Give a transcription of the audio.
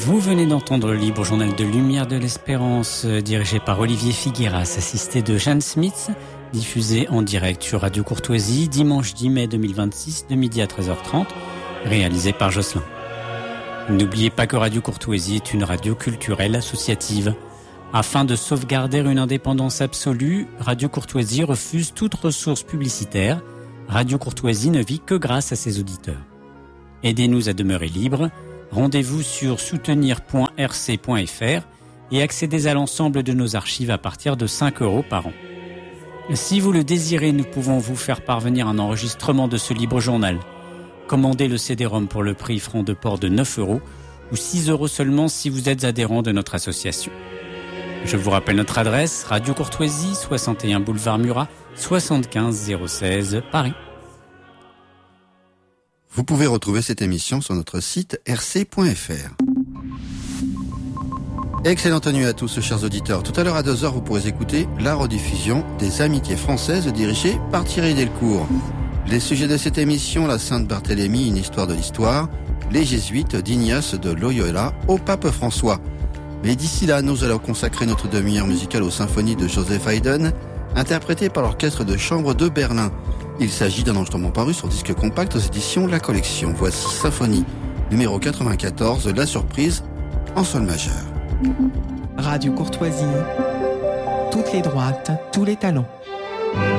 Vous venez d'entendre le libre journal de Lumière de l'Espérance, dirigé par Olivier Figueras, assisté de Jeanne Smith, diffusé en direct sur Radio Courtoisie, dimanche 10 mai 2026, de midi à 13h30, réalisé par Jocelyn. N'oubliez pas que Radio Courtoisie est une radio culturelle associative. Afin de sauvegarder une indépendance absolue, Radio Courtoisie refuse toute ressource publicitaire. Radio Courtoisie ne vit que grâce à ses auditeurs. Aidez-nous à demeurer libres. Rendez-vous sur soutenir.rc.fr et accédez à l'ensemble de nos archives à partir de 5 € par an. Si vous le désirez, nous pouvons vous faire parvenir un enregistrement de ce libre journal. Commandez le CD-ROM pour le prix franc de port de 9 € ou 6 € seulement si vous êtes adhérent de notre association. Je vous rappelle notre adresse, Radio Courtoisie, 61 boulevard Murat, 75 016 Paris. Vous pouvez retrouver cette émission sur notre site rc.fr. Excellente nuit à tous, chers auditeurs. Tout à l'heure à 2h, vous pourrez écouter la rediffusion des Amitiés françaises dirigées par Thierry Delcourt. Les sujets de cette émission, la Sainte Barthélemy, une histoire de l'histoire, les jésuites d'Ignace de Loyola au pape François. Mais d'ici là, nous allons consacrer notre demi-heure musicale aux symphonies de Joseph Haydn, interprétées par l'orchestre de chambre de Berlin. Il s'agit d'un enregistrement paru sur disque compact aux éditions La Collection. Voici Symphonie numéro 94, La Surprise en sol majeur. Radio Courtoisie, toutes les droites, tous les talents.